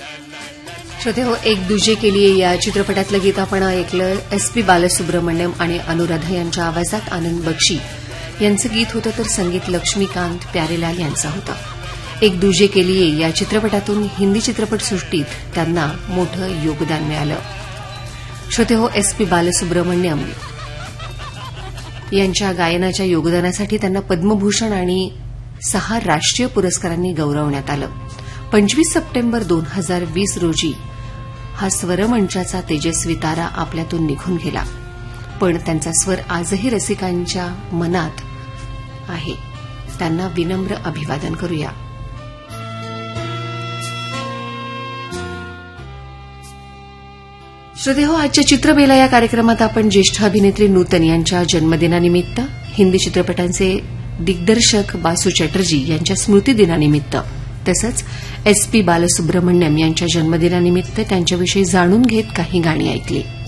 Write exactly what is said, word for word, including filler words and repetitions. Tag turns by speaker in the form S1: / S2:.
S1: श्रोते हो, एक दुजे के लिए या चित्रपटातलं गीत आपण ऐकलं. एस पी बालसुब्रमण्यम आणि अनुराधा यांच्या आवाजात आनंद बक्षी यांचं गीत होतं, तर संगीत लक्ष्मीकांत प्यारेलाल यांचं होतं. एक दुजे के लिए या चित्रपटातून हिंदी चित्रपटसृष्टीत त्यांना मोठं योगदान मिळालं. श्रोते हो, एस पी बालसुब्रमण्यम यांच्या गायनाच्या योगदानासाठी त्यांना पद्मभूषण आणि सहा राष्ट्रीय पुरस्कारांनी गौरवण्यात आलं. पंचवीस सप्टेंबर दोन हजार वीस रोजी हा स्वरमंचाचा तेजस्वी तारा आपल्यातून निघून गेला, पण त्यांचा स्वर आजही रसिकांच्या मनात आहे. त्यांना विनम्र अभिवादन करूया. श्रोते हो, आजच्या चित्रबेला या कार्यक्रमात आपण ज्येष्ठ अभिनेत्री नूतन यांच्या जन्मदिनानिमित्त, हिंदी चित्रपटांचे दिग्दर्शक बासू चॅटर्जी यांच्या स्मृतिदिनानिमित्त, तसंच एस पी बालसुब्रमण्यम यांच्या जन्मदिनानिमित्त त्यांच्याविषयी जाणून घेत काही गाणी ऐकली.